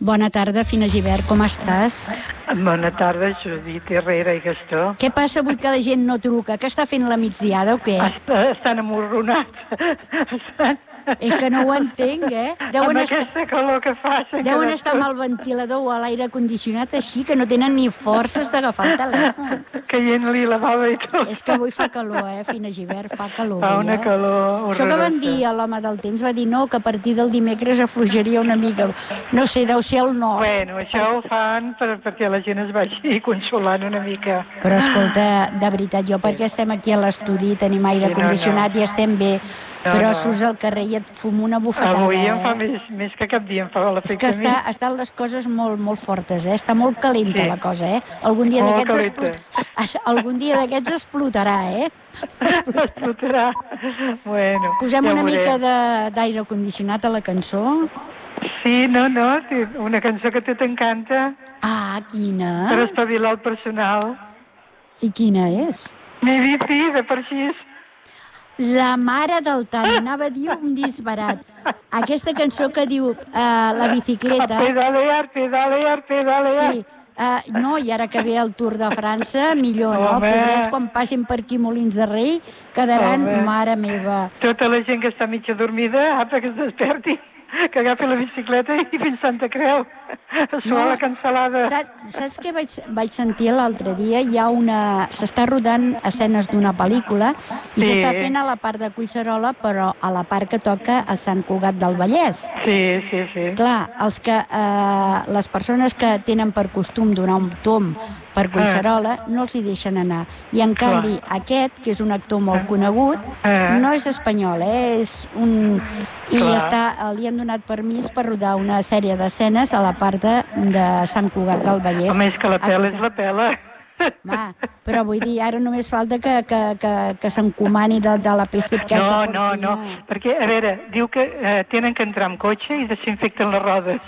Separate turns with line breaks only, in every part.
Bona tarda, Fina Gibert, com estàs?
Bona tarda, Judit Herrera i Gastó.
Què passa avui que la gent no truca? Que està fent la migdiada o què?
Estan amorronats.
És que no ho entenc,
Amb aquesta calor que fa.
Deuen estar amb el ventilador o a l'aire condicionat així, que no tenen ni forces d'agafar el telèfon.
Caient-li la bava i tot.
És que avui fa calor, Fina Gibert, fa calor.
Fa una calor horrorosa.
Això que van dir a l'home del temps, va dir no, que a partir del dimecres afluixaria una mica. No sé, deu ser el nord.
Bueno, això ho fan perquè la gent es vagi consolant una mica.
Però escolta, de veritat, jo perquè estem aquí a l'estudi, tenim aire condicionat i estem bé, però surts al carrer i et fum una bufetada.
Avui em fa més que cap dia, em fa l'efecte a mi.
És que estan les coses molt, molt fortes, Està molt calenta la cosa, Algun dia d'aquests explotarà,
Explotarà. Bueno,
posem una mica d'aire condicionat a la cançó.
Sí, no, una cançó que a tu t'encanta.
Ah, quina?
Per espavilar el personal.
I quina és?
Mi bici, de Parxís.
La mare del Tani, anava a dir un disbarat. Aquesta cançó que diu la bicicleta...
Pedalear.
Sí, no, i ara que ve el Tour de França, millor, no? Pobrets, quan passin per aquí Molins de Rei, quedaran, mare meva.
Tota la gent que està mitja dormida, apa, que es desperti, que agafi la bicicleta i fins Santa Creu, a suar la cansalada.
Saps què vaig sentir l'altre dia? S'està rodant escenes d'una pel·lícula i s'està fent a la part de Collserola, però a la part que toca a Sant Cugat del Vallès.
Sí.
Clar, les persones que tenen per costum donar un tomb per Collserola no els hi deixen anar. I en canvi aquest, que és un actor molt conegut, no és espanyol, és un... I li han donat permís per rodar una sèrie d'escenes a la part de Sant Cugat del Vallès.
A més que la pela és la pela.
Però vull dir, ara només falta que s'encomani de la pesta aquesta.
No, perquè, a veure, diu que tenen que entrar amb cotxe i desinfecten les rodes.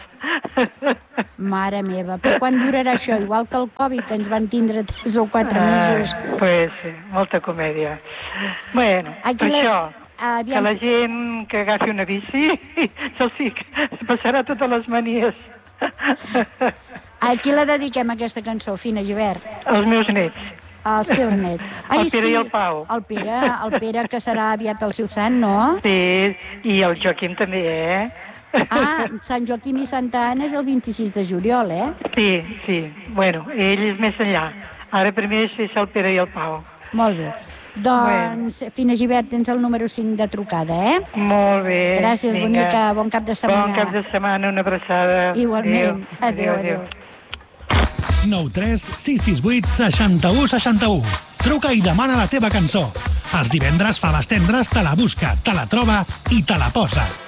Mare meva, però quan durarà això? Igual que el Covid, que ens van tindre 3 o 4 mesos.
Pues sí, molta comèdia. Bueno, això, que la gent que agafi una bici, se'ls passarà totes les manies.
A qui la dediquem, aquesta cançó, Fina Gibert?
Als meus nets.
Als teus nets.
El Pere i el Pau.
El Pere, que serà aviat el seu sant, no?
Sí, i el Joaquim també,
Sant Joaquim i Santa Anna és el 26 de juliol,
Sí. Bueno, ell és més enllà. Ara primer és el Pere i el Pau.
Molt bé. Doncs, Fina Gibert, tens el número 5 de trucada,
Molt bé.
Gràcies, bonica. Bon cap de setmana.
Bon cap de setmana, una abraçada.
Igualment. Adéu.
9 3 6 6 8 61 61. Truca i demana la teva cançó. Els divendres Faves Tendres te la busca, te la troba i te la posa.